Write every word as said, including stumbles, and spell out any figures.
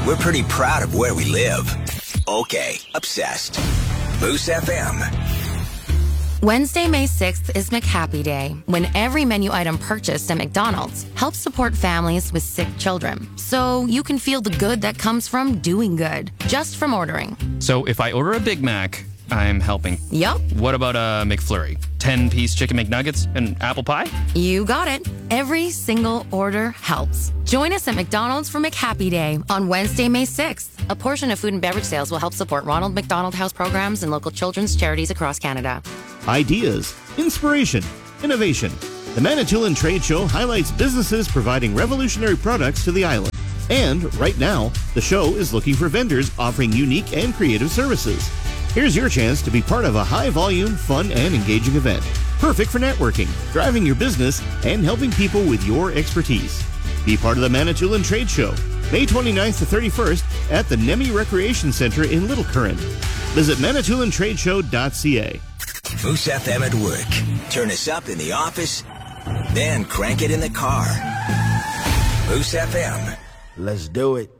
we're pretty proud of where we live. Okay, obsessed. Moose F M. Wednesday, May sixth is McHappy Day, when every menu item purchased at McDonald's helps support families with sick children. So you can feel the good that comes from doing good, just from ordering. So if I order a Big Mac, I'm helping. Yup. What about a McFlurry? ten-piece chicken McNuggets and apple pie? You got it. Every single order helps. Join us at McDonald's for McHappy Day on Wednesday, May sixth. A portion of food and beverage sales will help support Ronald McDonald House programs and local children's charities across Canada. Ideas, inspiration, innovation. The Manitoulin Trade Show highlights businesses providing revolutionary products to the island. And right now, the show is looking for vendors offering unique and creative services. Here's your chance to be part of a high-volume, fun, and engaging event. Perfect for networking, driving your business, and helping people with your expertise. Be part of the Manitoulin Trade Show, May twenty-ninth to thirty-first at the Nemi Recreation Center in Little Current. Visit manitoulin trade show dot c a. Moose F M at work. Turn us up in the office, then crank it in the car. Moose F M. Let's do it.